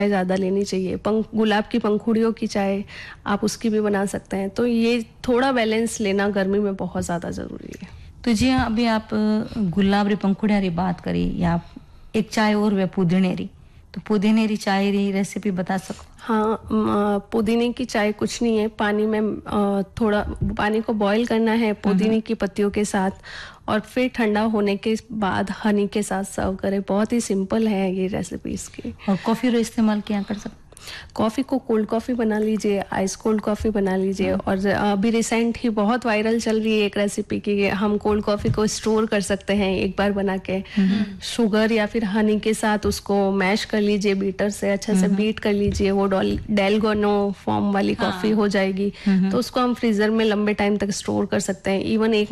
ज़्यादा लेनी चाहिए। गुलाब की पंखुड़ियों की चाय आप उसकी भी बना सकते हैं। तो ये थोड़ा बैलेंस लेना गर्मी में बहुत ज़्यादा ज़रूरी है। तो जी हाँ, अभी आप गुलाब री पंखुड़िया री बात करी या एक चाय और वे पुदीने री, तो पुदीने री चाय री रेसिपी बता सको? हाँ, पुदीने की चाय कुछ नहीं है, पानी में थोड़ा पानी को बॉईल करना है पुदीने की पत्तियों के साथ और फिर ठंडा होने के बाद हनी के साथ सर्व करें। बहुत ही सिंपल है ये रेसिपी इसकी। और कॉफ़ी रो इस्तेमाल क्या कर सकते? कॉफ़ी को कोल्ड कॉफ़ी बना लीजिए, आइस कोल्ड कॉफ़ी बना लीजिए। और अभी रिसेंट ही बहुत वायरल चल रही है एक रेसिपी कि हम कोल्ड कॉफ़ी को स्टोर कर सकते हैं एक बार बना के। शुगर या फिर हनी के साथ उसको मैश कर लीजिए, बीटर से अच्छा से बीट कर लीजिए, वो डेलगोनो फॉर्म वाली कॉफ़ी हो जाएगी। तो उसको हम फ्रीज़र में लंबे टाइम तक स्टोर कर सकते हैं। इवन एक